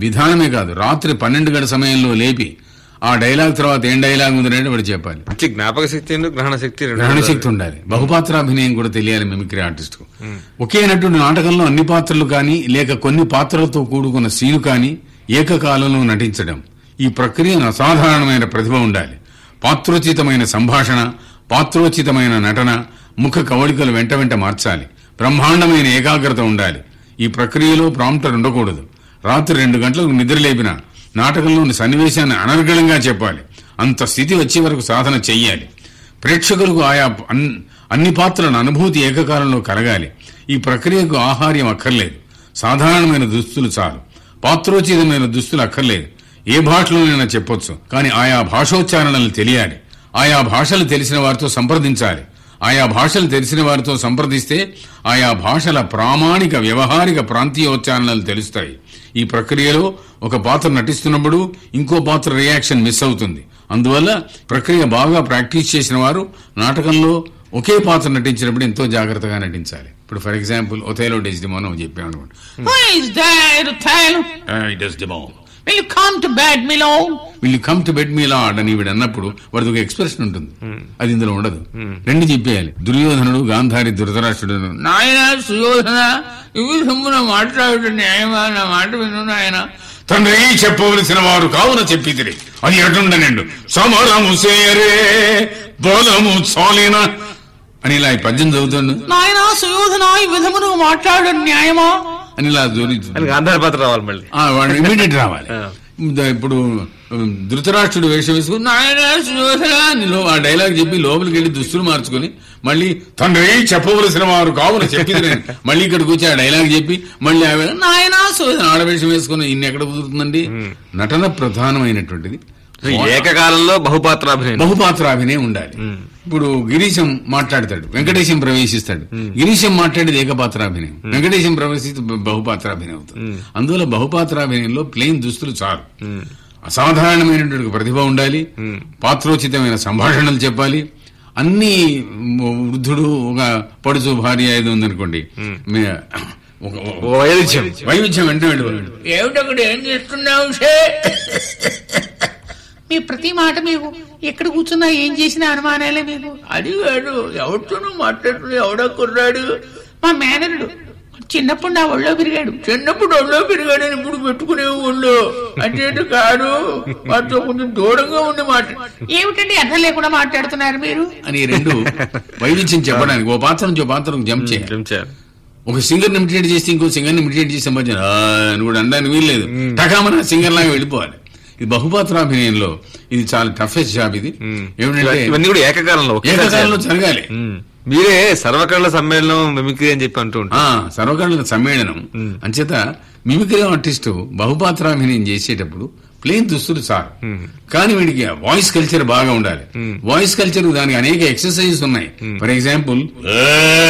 విధానమే కాదు, రాత్రి 12 గంటల సమయంలో లేపి ఆ డైలాగ్ తర్వాత ఏం డైలాగ్ ఉందని వాడు చెప్పాలి. జ్ఞాపక శక్తి గ్రహణ శక్తి ఉండాలి. బహుపాత్రాభినయం కూడా తెలియాలి మిమిక్రీ ఆర్టిస్ట్ కు. ఒకే నటుడు నాటకంలో అన్ని పాత్రలు కానీ లేక కొన్ని పాత్రలతో కూడుకున్న సీను కానీ ఏకకాలంలో నటించడం, ఈ ప్రక్రియను అసాధారణమైన ప్రతిభ ఉండాలి. పాత్రోచితమైన సంభాషణ, పాత్రోచితమైన నటన, ముఖ కవళికలు వెంట వెంట మార్చాలి. బ్రహ్మాండమైన ఏకాగ్రత ఉండాలి. ఈ ప్రక్రియలో ప్రాంప్టర్ ఉండకూడదు. రాత్రి 2 గంటలకు నిద్ర లేపిన నాటకంలోని సన్నివేశాన్ని అనర్గళంగా చెప్పాలి. అంత స్థితి వచ్చే వరకు సాధన చెయ్యాలి. ప్రేక్షకులకు ఆయా అన్ని పాత్రల అనుభూతి ఏకకాలంలో కలగాలి. ఈ ప్రక్రియకు ఆహార్యం అక్కర్లేదు. సాధారణమైన దుస్తులు చాలు. పాత్రోచితమైన దుస్తులు అక్కర్లేదు. ఏ భాషలోనైనా చెప్పొచ్చు, కానీ ఆయా భాషోచ్చారణలు తెలియాలి. ఆయా భాషలు తెలిసిన వారితో సంప్రదించాలి. ఆయా భాషలు తెలిసిన వారితో సంప్రదిస్తే ఆయా భాషల ప్రామాణిక వ్యవహారిక ప్రాంతీయోచ్చారణలు తెలుస్తాయి. ఈ ప్రక్రియలో ఒక పాత్ర నటిస్తున్నప్పుడు ఇంకో పాత్ర రియాక్షన్ మిస్ అవుతుంది. అందువల్ల ప్రక్రియ బాగా ప్రాక్టీస్ చేసిన వారు నాటకంలో ఒకే పాత్ర నటించినప్పుడు ఎంతో జాగ్రత్తగా నటించాలి. ఇప్పుడు for example ఒథెలో డెస్డిమోనా చెప్పామనుకోండి. Will you come to bed, my lord? Will you come to bed, my lord? అని వీడు అన్నప్పుడు వాడికి ఒక ఎక్స్ప్రెషన్ ఉంటుంది, అది ఇందులో ఉండదు. రెండు చెప్పేయాలి. దుర్యోధనుడు గాంధారి ధృతరాష్ట్రుడు, నాయన సుయోధన ఇవి సమ్మున మాట్లాడు న్యాయమా, నా మాట విను నాయన. తండ్రి చెప్పవలసిన వారు కావున చెప్పితిరి, అది ఎటుండనండు సమరము సేరే బలము చాలిన అని ఇలా 18 చదువుతాడు. నాయన సుయోధన ఈ విధమును మాట్లాడు న్యాయమా అని ఇలా గాంధారి పాత్ర రావాలి, మళ్ళీ వాడు ఇమీడియట్ రావాలి. ఇప్పుడు ధృతరాష్ట్రుడు వేషం వేసుకుని నాయన సుయోధన ఆ డైలాగ్ చెప్పి లోపలికి వెళ్ళి దుస్తులు మార్చుకుని మళ్ళీ తండ్రి చెప్పవలసిన వారు కావున చెప్పింది మళ్ళీ ఇక్కడికి వచ్చి ఆ డైలాగ్ చెప్పి మళ్ళీ నాయన సుయోధన ఆడవేషం వేసుకుని ఇన్ని ఎక్కడ కుదురుతుందండి. నటన ప్రధానమైనటువంటిది. ఏకకాలంలో బహుపాత్రాభినయం ఉండాలి. ఇప్పుడు గిరీశం మాట్లాడతాడు, వెంకటేశం ప్రవేశిస్తాడు. గిరీశం మాట్లాడేది ఏకపాత్రాభినయం, వెంకటేశం ప్రవేశిస్తే బహుపాత్రాభినయం అవుతుంది. అందువల్ల బహుపాత్రాభినయంలో ప్లెయిన్ దుస్తులు చాలు. అసాధారణమైనటువంటి ప్రతిభ ఉండాలి. పాత్రోచితమైన సంభాషణలు చెప్పాలి. అన్ని వృద్ధుడు ఒక పడుచు భార్య ఏదో ఉందనుకోండి, వైవిధ్యం వెంట ఏమిటక్కడ ఏం చేస్తున్నావు, మీ ప్రతి మాట మీకు ఎక్కడ కూర్చున్నా ఏం చేసినా అనుమానాలే మీకు. అది కాదు, ఎవరితోనూ మాట్లాడుతూ ఎవడో కుర్రాడు మా మేనరుడు చిన్నప్పుడు నా ఒళ్ళో పెరిగాడు అని ఇప్పుడు పెట్టుకునే ఒళ్ళు అంటే కాదు, వాటితో కొంచెం దూరంగా ఉండి ఏమిటండి అర్థం లేకుండా మాట్లాడుతున్నారు మీరు అని రెండు వైవిధ్యం చెప్పడానికి ఓ పాత్ర నుంచి ఓ పాత్రకు జంప్ చేయాలి. ఒక సింగర్ ఇమిటేట్ చేస్తే ఇంకో సింగర్ ఇమిటేట్ చేసే మధ్య అని కూడా అనడానికి వీల్లేదు. టకామన సింగర్ లాగా వెళ్ళిపోవాలి. ఇది బహుపాత్రాభినయంలో ఇది చాలా టఫెస్ట్ జాబ్. ఇది ఏమిటంటే ఇవన్నీ కూడా ఏకకాలంలో జరగాలి. మీరే సర్వకళల సమ్మేళనం మిమిక్రీ అని చెప్పి అంటూ సర్వకళల సమ్మేళనం అంచేత మిమిక్రీ ఆర్టిస్ట్ బహుపాత్రాభినయం చేసేటప్పుడు ప్లెయిన్ దుస్తులు చాలు, కానీ వీడికి వాయిస్ కల్చర్ బాగా ఉండాలి. వాయిస్ కల్చర్ దానికి అనేక ఎక్సర్సైజెస్ ఉన్నాయి. For example